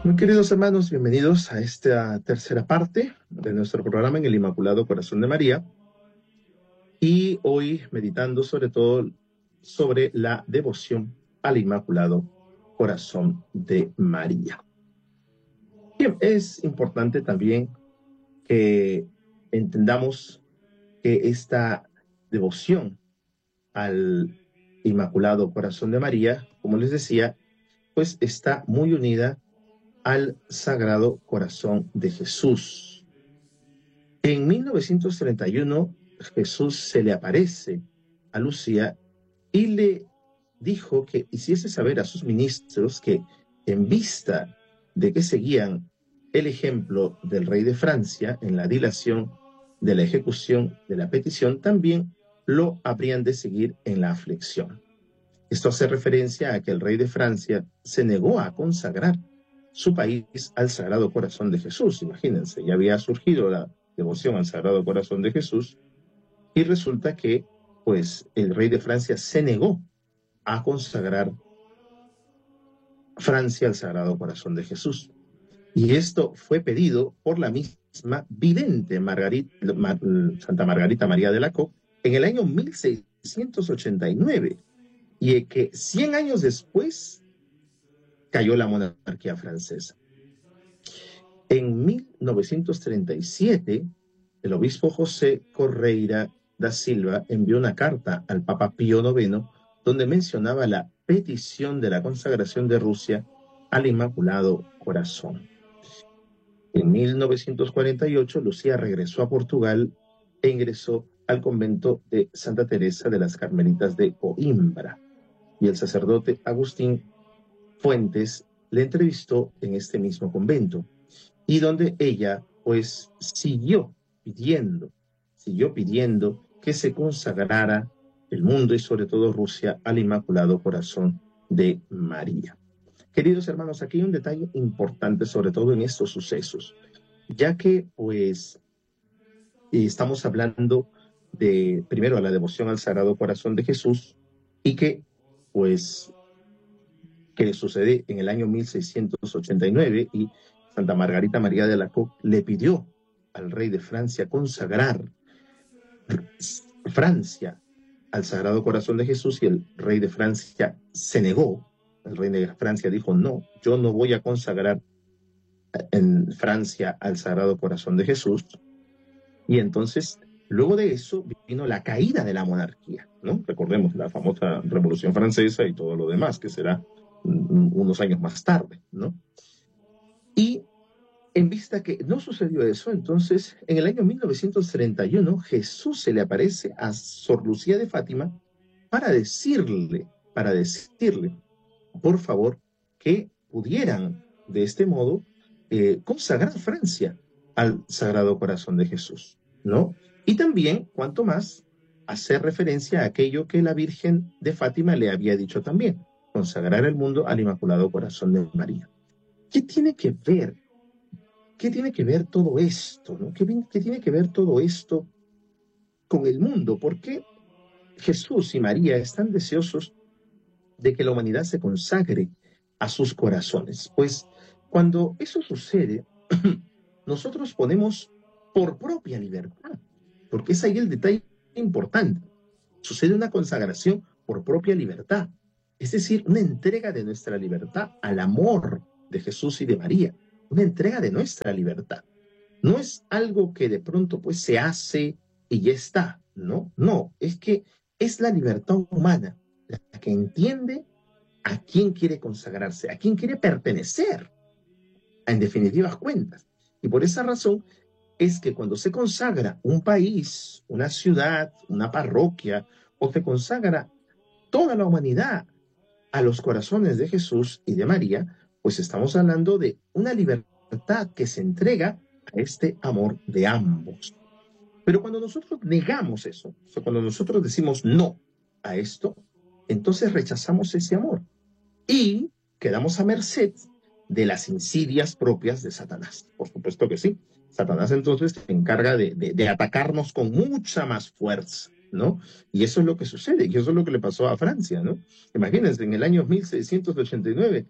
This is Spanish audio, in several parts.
Muy queridos hermanos, bienvenidos a esta tercera parte de nuestro programa en el Inmaculado Corazón de María. Y hoy meditando sobre todo sobre la devoción al Inmaculado Corazón de María. Bien, es importante también que entendamos que esta devoción al Inmaculado Corazón de María, como les decía, pues está muy unida al Sagrado Corazón de Jesús. En 1931, Jesús se le aparece a Lucía y le dijo que hiciese saber a sus ministros que, en vista de que seguían el ejemplo del rey de Francia en la dilación de la ejecución de la petición, también lo habrían de seguir en la aflicción. Esto hace referencia a que el rey de Francia se negó a consagrar su país al Sagrado Corazón de Jesús. Imagínense, ya había surgido la devoción al Sagrado Corazón de Jesús y resulta que, pues, el rey de Francia se negó a consagrar Francia al Sagrado Corazón de Jesús. Y esto fue pedido por la misma vidente Santa Margarita María de Alacoque en el año 1689, y que 100 años después cayó la monarquía francesa. En 1937, el obispo José Correira da Silva envió una carta al Papa Pío IX donde mencionaba la petición de la consagración de Rusia al Inmaculado Corazón. En 1948, Lucía regresó a Portugal e ingresó al convento de Santa Teresa de las Carmelitas de Coimbra, y el sacerdote Agustín Fuentes le entrevistó en este mismo convento, y donde ella pues siguió pidiendo que se consagrara el mundo y sobre todo Rusia al Inmaculado Corazón de María. Queridos hermanos, aquí hay un detalle importante sobre todo en estos sucesos, ya que pues estamos hablando de primero la devoción al Sagrado Corazón de Jesús, y que pues que sucede en el año 1689, y Santa Margarita María de Alacoque le pidió al rey de Francia consagrar Francia al Sagrado Corazón de Jesús, y el rey de Francia se negó. El rey de Francia dijo: no, yo no voy a consagrar en Francia al Sagrado Corazón de Jesús. Y entonces, luego de eso, vino la caída de la monarquía, ¿no? Recordemos la famosa Revolución Francesa y todo lo demás, que será unos años más tarde, ¿no? Y en vista que no sucedió eso, entonces, en el año 1931, Jesús se le aparece a Sor Lucía de Fátima para decirle, por favor, que pudieran de este modo consagrar Francia al Sagrado Corazón de Jesús, ¿no? Y también, cuanto más, hacer referencia a aquello que la Virgen de Fátima le había dicho también: consagrar el mundo al Inmaculado Corazón de María. ¿Qué tiene que ver? ¿Qué tiene que ver todo esto, ¿no? ¿Qué tiene que ver todo esto con el mundo? ¿Por qué Jesús y María están deseosos de que la humanidad se consagre a sus corazones? Pues cuando eso sucede, nosotros ponemos por propia libertad, porque es ahí el detalle importante. Sucede una consagración por propia libertad, es decir, una entrega de nuestra libertad al amor de Jesús y de María, una entrega de nuestra libertad. No es algo que de pronto pues se hace y ya está, ¿no? No, es que es la libertad humana la que entiende a quién quiere consagrarse, a quién quiere pertenecer, en definitivas cuentas. Y por esa razón es que cuando se consagra un país, una ciudad, una parroquia, o se consagra toda la humanidad a los corazones de Jesús y de María, pues estamos hablando de una libertad que se entrega a este amor de ambos. Pero cuando nosotros negamos eso, o sea, cuando nosotros decimos no a esto, entonces rechazamos ese amor y quedamos a merced de las insidias propias de Satanás. Por supuesto que sí. Satanás entonces se encarga de atacarnos con mucha más fuerza, ¿no? Y eso es lo que sucede, y eso es lo que le pasó a Francia, ¿no? Imagínense, en el año 1689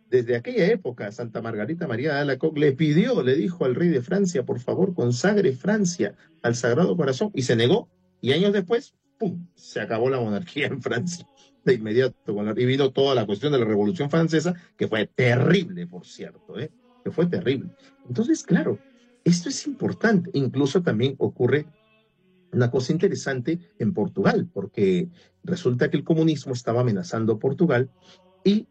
desde aquella época, Santa Margarita María de Alacoque le dijo al rey de Francia, por favor, consagre Francia al Sagrado Corazón, y se negó, y años después, ¡pum!, se acabó la monarquía en Francia, de inmediato, y vino toda la cuestión de la Revolución Francesa, que fue terrible, por cierto, que fue terrible. Entonces, claro, esto es importante, incluso también ocurre una cosa interesante en Portugal, porque resulta que el comunismo estaba amenazando a Portugal y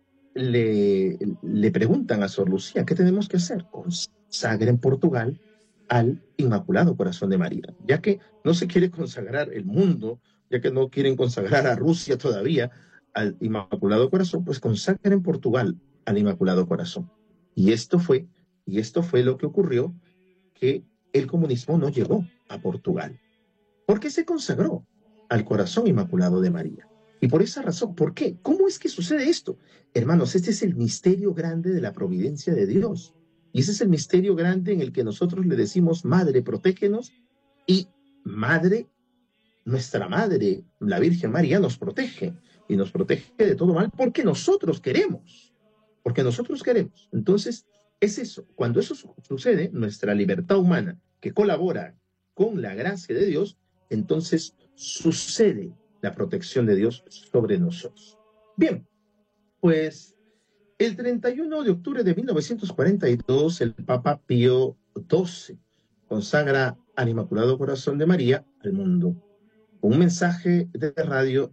le preguntan a Sor Lucía, ¿qué tenemos que hacer? Consagren Portugal al Inmaculado Corazón de María, ya que no se quiere consagrar el mundo, ya que no quieren consagrar a Rusia todavía al Inmaculado Corazón, pues consagren Portugal al Inmaculado Corazón. Y esto fue lo que ocurrió, que el comunismo no llegó a Portugal porque se consagró al corazón inmaculado de María. Y por esa razón, ¿por qué? ¿Cómo es que sucede esto? Hermanos, este es el misterio grande de la providencia de Dios. Y ese es el misterio grande en el que nosotros le decimos, Madre, protégenos, y Madre, nuestra Madre, la Virgen María, nos protege, y nos protege de todo mal porque nosotros queremos, porque nosotros queremos. Entonces, es eso. Cuando eso sucede, nuestra libertad humana, que colabora con la gracia de Dios, entonces sucede la protección de Dios sobre nosotros. Bien, pues el 31 de octubre de 1942, el Papa Pío XII consagra al Inmaculado Corazón de María al mundo. Un mensaje de radio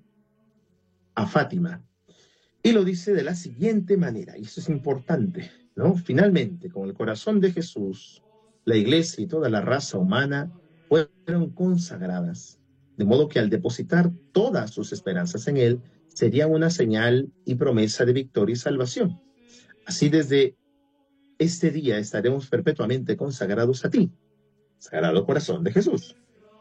a Fátima. Y lo dice de la siguiente manera, y eso es importante, ¿no? Finalmente, con el corazón de Jesús, la Iglesia y toda la raza humana fueron consagradas, de modo que al depositar todas sus esperanzas en Él, sería una señal y promesa de victoria y salvación. Así desde este día estaremos perpetuamente consagrados a ti, Sagrado Corazón de Jesús,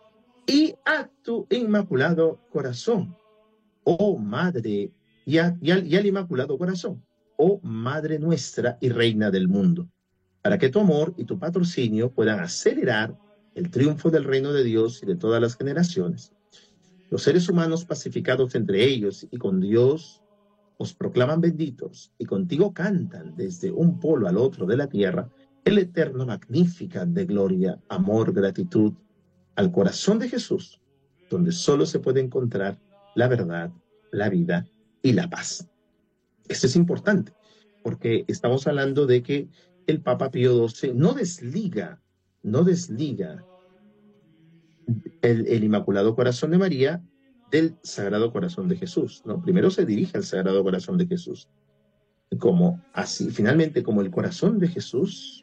y a tu Inmaculado Corazón, oh Madre, y al Inmaculado Corazón, oh Madre nuestra y Reina del mundo, para que tu amor y tu patrocinio puedan acelerar el triunfo del reino de Dios y de todas las generaciones. Los seres humanos pacificados entre ellos y con Dios os proclaman benditos y contigo cantan desde un polo al otro de la tierra el eterno Magnificat de gloria, amor, gratitud al corazón de Jesús, donde solo se puede encontrar la verdad, la vida y la paz. Esto es importante, porque estamos hablando de que el Papa Pío XII no desliga el Inmaculado Corazón de María del Sagrado Corazón de Jesús, ¿no? Primero se dirige al Sagrado Corazón de Jesús, como así, finalmente, como el corazón de Jesús,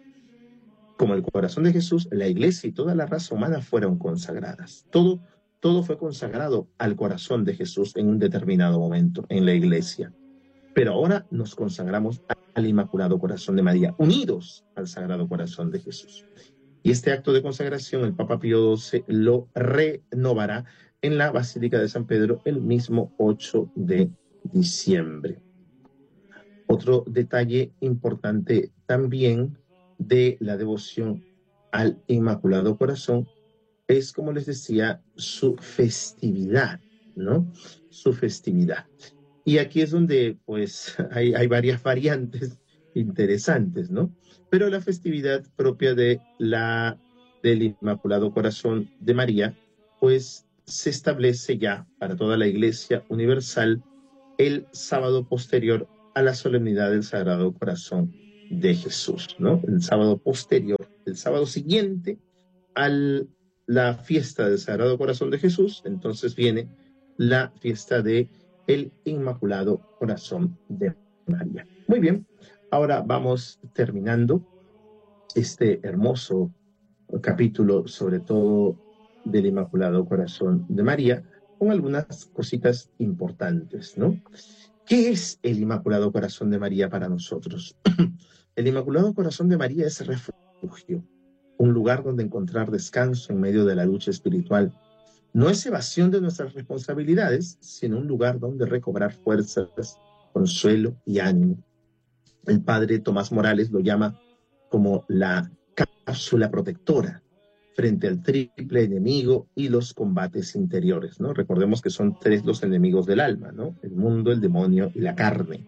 la Iglesia y toda la raza humana fueron consagradas. Todo fue consagrado al corazón de Jesús en un determinado momento en la Iglesia. Pero ahora nos consagramos al Inmaculado Corazón de María, unidos al Sagrado Corazón de Jesús. Y este acto de consagración el Papa Pío XII lo renovará en la Basílica de San Pedro el mismo 8 de diciembre. Otro detalle importante también de la devoción al Inmaculado Corazón es, como les decía, su festividad, ¿no? Su festividad. Y aquí es donde, pues, hay varias variantes interesantes, ¿no? Pero la festividad propia del Inmaculado Corazón de María, pues, se establece ya para toda la Iglesia Universal el sábado posterior a la solemnidad del Sagrado Corazón de Jesús, ¿no? El sábado posterior, el sábado siguiente a la fiesta del Sagrado Corazón de Jesús, entonces viene la fiesta de el Inmaculado Corazón de María. Muy bien, ahora vamos terminando este hermoso capítulo, sobre todo del Inmaculado Corazón de María, con algunas cositas importantes, ¿no? ¿Qué es el Inmaculado Corazón de María para nosotros? El Inmaculado Corazón de María es refugio, un lugar donde encontrar descanso en medio de la lucha espiritual. No es evasión de nuestras responsabilidades, sino un lugar donde recobrar fuerzas, consuelo y ánimo. El padre Tomás Morales lo llama como la cápsula protectora frente al triple enemigo y los combates interiores, ¿no? Recordemos que son tres los enemigos del alma, ¿no? El mundo, el demonio y la carne.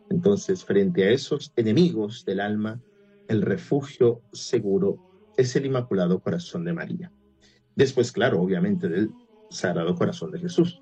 Entonces, frente a esos enemigos del alma, el refugio seguro es el Inmaculado Corazón de María. Después, claro, obviamente, del Sagrado Corazón de Jesús.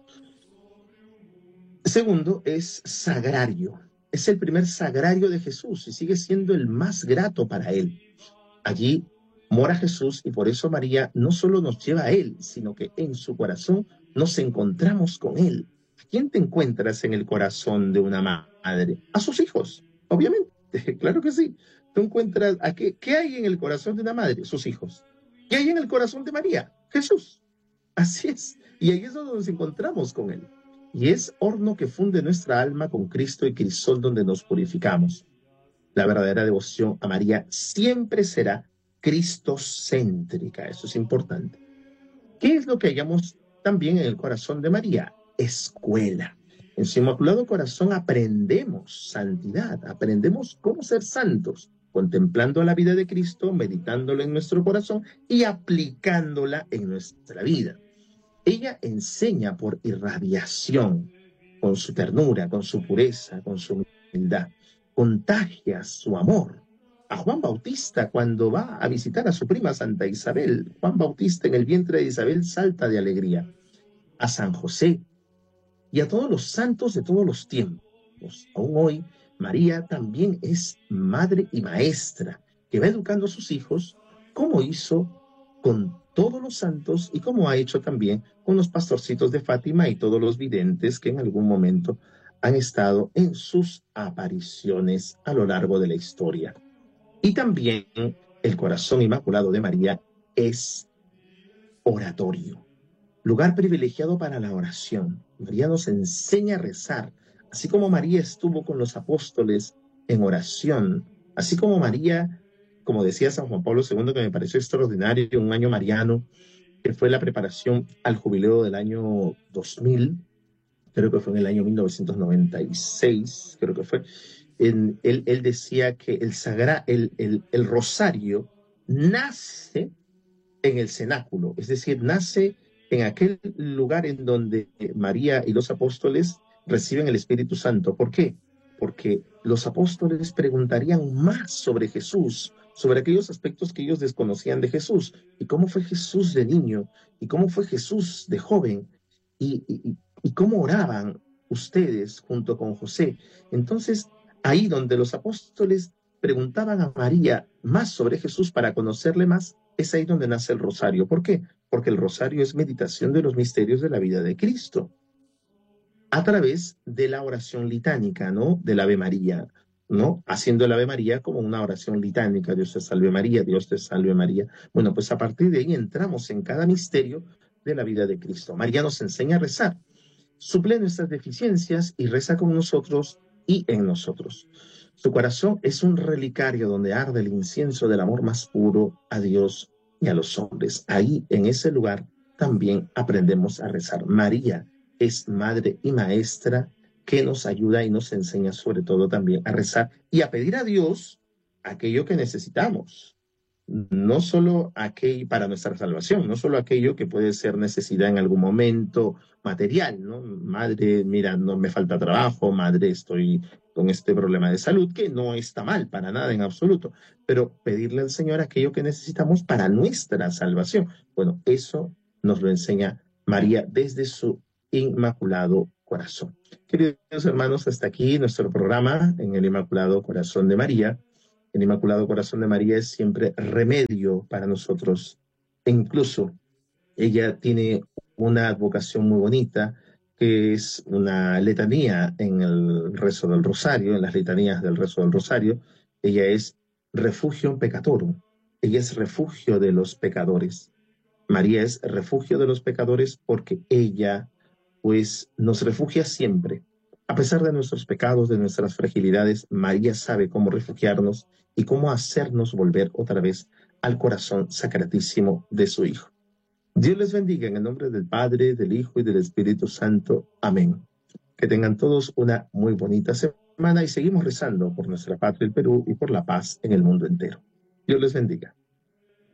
Segundo, es sagrario. Es el primer sagrario de Jesús y sigue siendo el más grato para él. Allí mora Jesús y por eso María no solo nos lleva a él, sino que en su corazón nos encontramos con él. ¿A quién te encuentras en el corazón de una madre? A sus hijos, obviamente, claro que sí. Tú encuentras, ¿qué hay en el corazón de una madre? Sus hijos. ¿Qué hay en el corazón de María? Jesús. Así es. Y ahí es donde nos encontramos con él. Y es horno que funde nuestra alma con Cristo y crisol donde nos purificamos. La verdadera devoción a María siempre será cristocéntrica. Eso es importante. ¿Qué es lo que hallamos también en el corazón de María? Escuela. En su Inmaculado Corazón aprendemos santidad, aprendemos cómo ser santos, contemplando la vida de Cristo, meditándola en nuestro corazón y aplicándola en nuestra vida. Ella enseña por irradiación, con su ternura, con su pureza, con su humildad. Contagia su amor. A Juan Bautista, cuando va a visitar a su prima Santa Isabel, Juan Bautista en el vientre de Isabel salta de alegría. A San José y a todos los santos de todos los tiempos. Aún hoy, María también es madre y maestra, que va educando a sus hijos, como hizo con todos los santos y como ha hecho también con los pastorcitos de Fátima y todos los videntes que en algún momento han estado en sus apariciones a lo largo de la historia. Y también el corazón inmaculado de María es oratorio, lugar privilegiado para la oración. María nos enseña a rezar, así como María estuvo con los apóstoles en oración, así como María, como decía San Juan Pablo II, que me pareció extraordinario, un año mariano, que fue la preparación al jubileo del año 2000, creo que fue en el año 1996, creo que fue. Él decía que el rosario nace en el cenáculo, es decir, nace en aquel lugar en donde María y los apóstoles reciben el Espíritu Santo. ¿Por qué? Porque los apóstoles preguntarían más sobre Jesús, sobre aquellos aspectos que ellos desconocían de Jesús, y cómo fue Jesús de niño, y cómo fue Jesús de joven, y cómo oraban ustedes junto con José. Entonces, ahí donde los apóstoles preguntaban a María más sobre Jesús para conocerle más, es ahí donde nace el rosario. ¿Por qué? Porque el rosario es meditación de los misterios de la vida de Cristo a través de la oración litánica, ¿no? Del Ave María, ¿no? Haciendo el Ave María como una oración litánica. Dios te salve María, Dios te salve María. Bueno, pues a partir de ahí entramos en cada misterio de la vida de Cristo. María nos enseña a rezar, suple nuestras deficiencias y reza con nosotros y en nosotros. Su corazón es un relicario donde arde el incienso del amor más puro a Dios y a los hombres. Ahí, en ese lugar, también aprendemos a rezar. María es madre y maestra que nos ayuda y nos enseña sobre todo también a rezar y a pedir a Dios aquello que necesitamos. No solo aquello para nuestra salvación, no solo aquello que puede ser necesidad en algún momento material, ¿no? Madre, mira, no me falta trabajo, madre, estoy con este problema de salud, que no está mal para nada en absoluto, pero pedirle al Señor aquello que necesitamos para nuestra salvación. Bueno, eso nos lo enseña María desde su inmaculado corazón. Queridos hermanos, hasta aquí nuestro programa en el Inmaculado Corazón de María. El Inmaculado Corazón de María es siempre remedio para nosotros. E incluso ella tiene una advocación muy bonita, que es una letanía en el rezo del rosario, en las letanías del rezo del rosario. Ella es refugio peccatorum. Ella es refugio de los pecadores. María es refugio de los pecadores porque ella, pues, nos refugia siempre. A pesar de nuestros pecados, de nuestras fragilidades, María sabe cómo refugiarnos y cómo hacernos volver otra vez al corazón sacratísimo de su Hijo. Dios les bendiga en el nombre del Padre, del Hijo y del Espíritu Santo. Amén. Que tengan todos una muy bonita semana y seguimos rezando por nuestra patria, el Perú, y por la paz en el mundo entero. Dios les bendiga.